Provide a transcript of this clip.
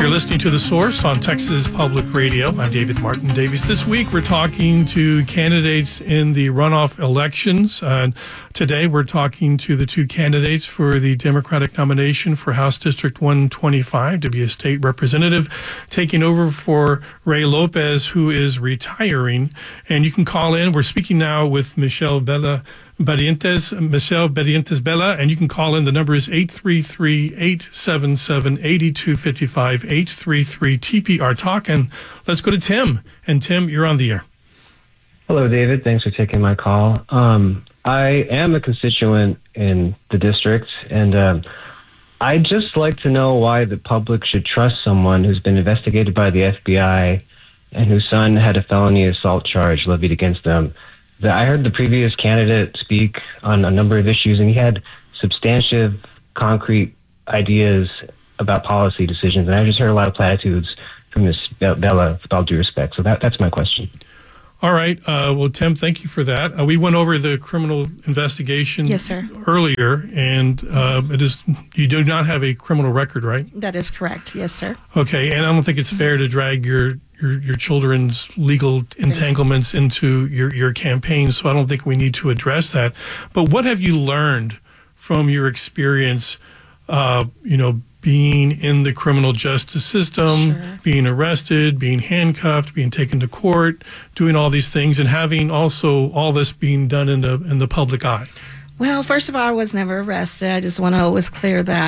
You're listening to The Source on Texas Public Radio. I'm David Martin Davies. This week, we're talking to candidates in the runoff elections. Today, we're talking to the two candidates for the Democratic nomination for House District 125 to be a state representative, taking over for Ray Lopez, who is retiring. And you can call in. We're speaking now with Michelle Bella Barrientos Bella, and you can call in. The number is 833-877-8255, 833-TPR-TALK. And let's go to Tim. And Tim, you're on the air. Hello, David. Thanks for taking my call. I am a constituent in the district, and I'd just like to know why the public should trust someone who's been investigated by the FBI and whose son had a felony assault charge levied against them. I heard the previous candidate speak on a number of issues, and he had substantive, concrete ideas about policy decisions. And I just heard a lot of platitudes from Ms. Bella, with all due respect. So that's my question. All right. Well, Tim, thank you for that. We went over the criminal investigation earlier, and you do not have a criminal record, right? That is correct. Yes, sir. Okay. And I don't think it's fair to drag your children's legal entanglements into your campaign, so I don't think we need to address that. But what have you learned from your experience, being in the criminal justice system, being arrested, being handcuffed, being taken to court, doing all these things, and having also all this being done in the public eye? Well, first of all, I was never arrested. I just want to always clear that.